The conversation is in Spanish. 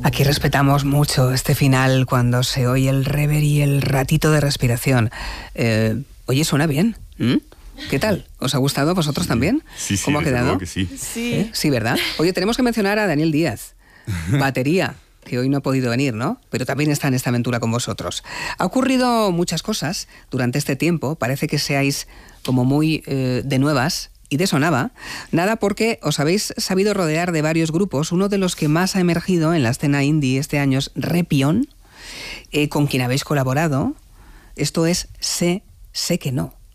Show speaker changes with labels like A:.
A: Aquí respetamos mucho este final cuando se oye el rever y el ratito de respiración. Oye, suena bien. ¿Qué tal? ¿Os ha gustado a vosotros también?
B: Sí,
A: ¿Cómo ha quedado?
B: Que sí.
A: Sí, ¿verdad? Oye, tenemos que mencionar a Daniel Díaz, batería, que hoy no ha podido venir, ¿no? Pero también está en esta aventura con vosotros. Ha ocurrido muchas cosas durante este tiempo. Parece que seáis como muy de nuevas y de sonaba. Nada, porque os habéis sabido rodear de varios grupos. Uno de los que más ha emergido en la escena indie este año es Repion, con quien habéis colaborado. Esto es Sé que no.